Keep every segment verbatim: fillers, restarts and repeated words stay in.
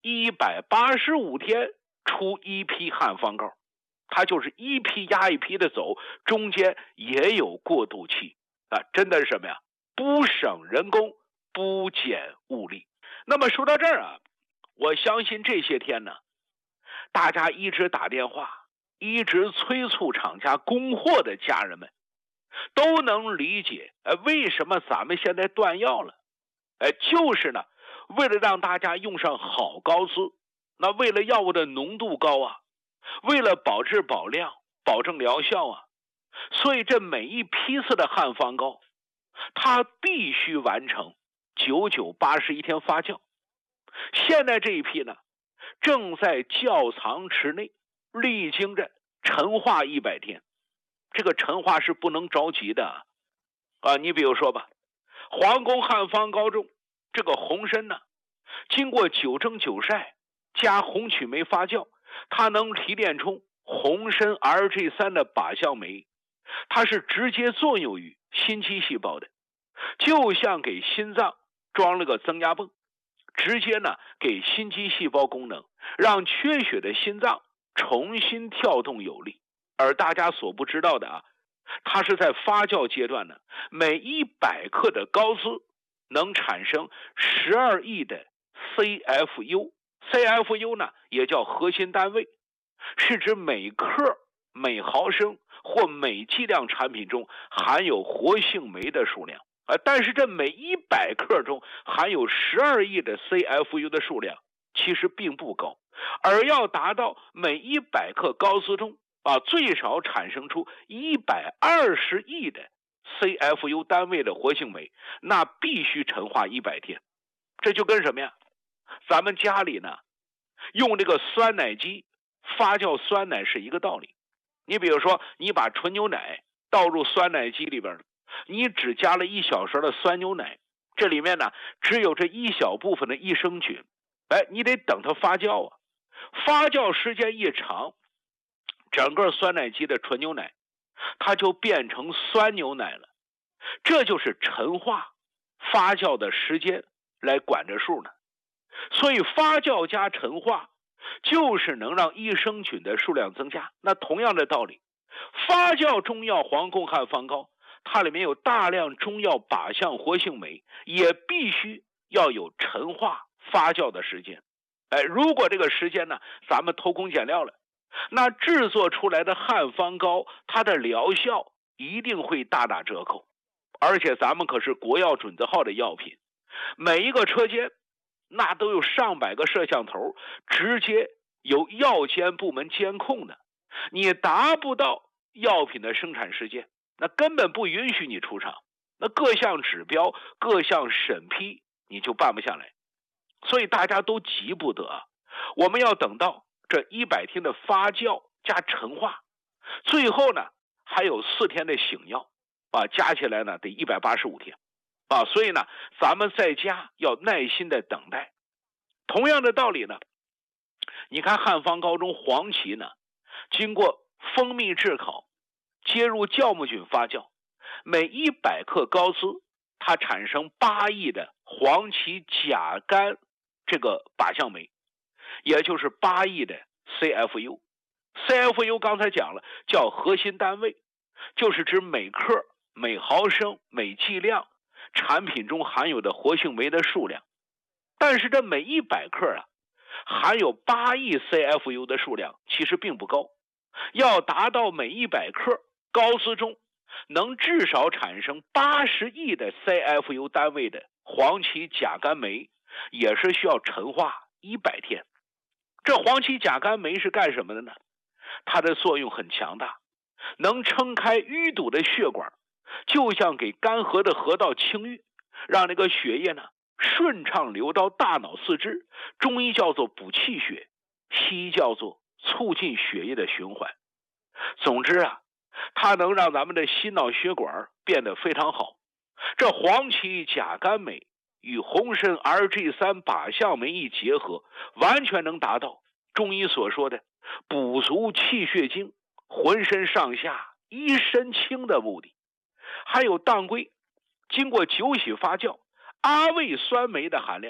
一百八十五天出一批汉方膏，它就是一批压一批的走，中间也有过渡期啊，真的是什么呀？不省人工，不减物力。那么说到这儿啊，我相信这些天呢，大家一直打电话，一直催促厂家供货的家人们，都能理解，呃，为什么咱们现在断药了？呃，就是呢，为了让大家用上好膏资，那为了药物的浓度高啊，为了保质保量，保证疗效啊，所以这每一批次的汉方膏，它必须完成九九八十一天发酵。现在这一批呢，正在窖藏池内，历经着陈化一百天。这个陈化是不能着急的啊！你比如说吧，皇宫汉方膏中这个红参呢，经过九蒸九晒加红曲霉发酵，它能提炼出红参 R G 三 的靶向酶，它是直接作用于心肌细胞的，就像给心脏装了个增压泵，直接呢给心肌细胞功能，让缺血的心脏重新跳动有力。而大家所不知道的啊，它是在发酵阶段呢，每一百克的膏资能产生十二亿的 C F U。C F U 呢也叫核心单位，是指每克、每毫升或每剂量产品中含有活性酶的数量。呃，但是这每一百克中含有十二亿的 C F U 的数量其实并不高，而要达到每一百克膏资中啊，最少产生出一百二十亿的 C F U 单位的活性酶，那必须陈化一百天。这就跟什么呀？咱们家里呢，用这个酸奶机发酵酸奶是一个道理。你比如说，你把纯牛奶倒入酸奶机里边，你只加了一小勺的酸牛奶，这里面呢只有这一小部分的益生菌，哎，你得等它发酵啊。发酵时间一长，整个酸奶机的纯牛奶它就变成酸牛奶了。这就是陈化发酵的时间来管着数呢。所以发酵加陈化就是能让益生菌的数量增加。那同样的道理，发酵中药皇宫汉方膏，它里面有大量中药靶向活性酶，也必须要有陈化发酵的时间。哎，如果这个时间呢，咱们偷工减料了，那制作出来的汉方膏，它的疗效一定会大打折扣。而且咱们可是国药准字号的药品，每一个车间那都有上百个摄像头，直接由药监部门监控的。你达不到药品的生产时间，那根本不允许你出厂，那各项指标、各项审批你就办不下来。所以大家都急不得，我们要等到这一百天的发酵加陈化，最后呢还有四天的醒药啊，加起来呢得一百八十五天啊。所以呢，咱们在家要耐心的等待。同样的道理呢，你看汉方膏中黄芪呢，经过蜂蜜炙烤，接入酵母菌发酵，每一百克膏资它产生八亿的黄芪甲苷这个靶向酶，也就是八亿的 C F U。C F U 刚才讲了，叫核心单位，就是指每克、每毫升、每剂量产品中含有的活性酶的数量。但是这每一百克啊，含有八亿 C F U 的数量其实并不高，要达到每一百克膏资中能至少产生八十亿的 C F U 单位的黄芪甲苷酶，也是需要陈化一百天。这黄芪甲苷酶是干什么的呢？它的作用很强大，能撑开淤堵的血管，就像给干涸的河道清淤，让那个血液呢顺畅流到大脑四肢。中医叫做补气血，西医叫做促进血液的循环。总之啊，它能让咱们的心脑血管变得非常好。这黄芪甲苷酶与红参 R G 三 靶向酶一结合，完全能达到中医所说的补足气血精，浑身上下一身轻的目的。还有当归，经过酒洗发酵，阿魏酸酶的含量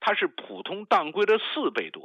它是普通当归的四倍多。